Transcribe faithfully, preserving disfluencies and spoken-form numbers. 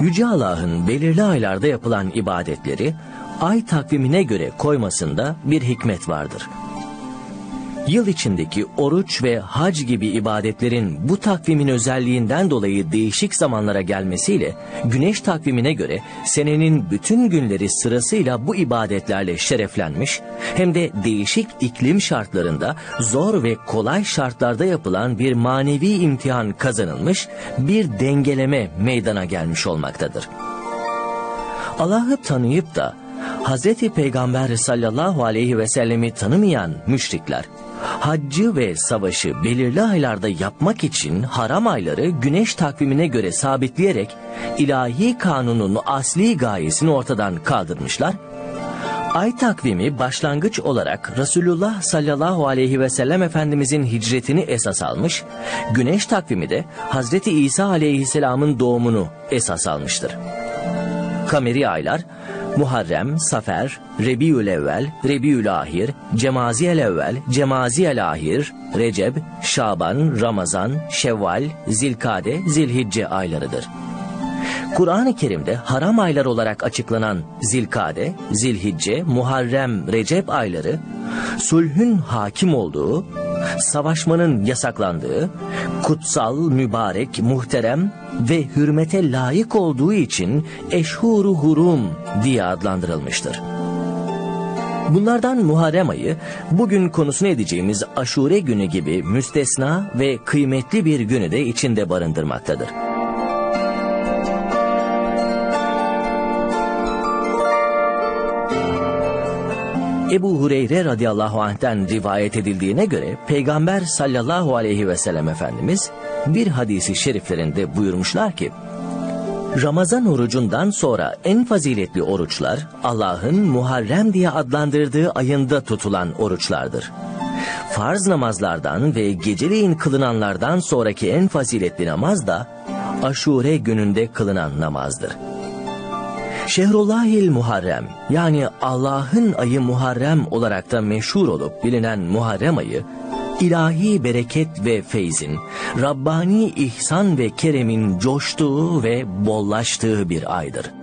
Yüce Allah'ın belirli aylarda yapılan ibadetleri ay takvimine göre koymasında bir hikmet vardır. Yıl içindeki oruç ve hac gibi ibadetlerin bu takvimin özelliğinden dolayı değişik zamanlara gelmesiyle güneş takvimine göre senenin bütün günleri sırasıyla bu ibadetlerle şereflenmiş, hem de değişik iklim şartlarında zor ve kolay şartlarda yapılan bir manevi imtihan kazanılmış, bir dengeleme meydana gelmiş olmaktadır. Allah'ı tanıyıp da Hazreti Peygamber sallallahu aleyhi ve sellemi tanımayan müşrikler, haccı ve savaşı belirli aylarda yapmak için haram ayları güneş takvimine göre sabitleyerek ilahi kanunun asli gayesini ortadan kaldırmışlar. Ay takvimi başlangıç olarak Resulullah sallallahu aleyhi ve sellem Efendimizin hicretini esas almış, güneş takvimi de Hazreti İsa aleyhisselamın doğumunu esas almıştır. Kameri aylar Muharrem, Safer, Rebiülevvel, Rebiülahir, Cemaziyelevvel, Cemaziyelahir, Recep, Şaban, Ramazan, Şevval, Zilkade, Zilhicce aylarıdır. Kur'an-ı Kerim'de haram aylar olarak açıklanan Zilkade, Zilhicce, Muharrem, Recep ayları, sulhün hakim olduğu, savaşmanın yasaklandığı, kutsal, mübarek, muhterem ve hürmete layık olduğu için eşhur-u hurum diye adlandırılmıştır. Bunlardan Muharrem ayı, bugün konusunu edeceğimiz Aşure günü gibi müstesna ve kıymetli bir günü de içinde barındırmaktadır. Ebu Hureyre radıyallahu anh'ten rivayet edildiğine göre Peygamber sallallahu aleyhi ve sellem Efendimiz bir hadisi şeriflerinde buyurmuşlar ki, Ramazan orucundan sonra en faziletli oruçlar Allah'ın Muharrem diye adlandırdığı ayında tutulan oruçlardır. Farz namazlardan ve geceleyin kılınanlardan sonraki en faziletli namaz da Aşure gününde kılınan namazdır. Şehrullahil Muharrem, yani Allah'ın ayı Muharrem olarak da meşhur olup bilinen Muharrem ayı, ilahi bereket ve feyzin, Rabbani ihsan ve keremin coştuğu ve bollaştığı bir aydır.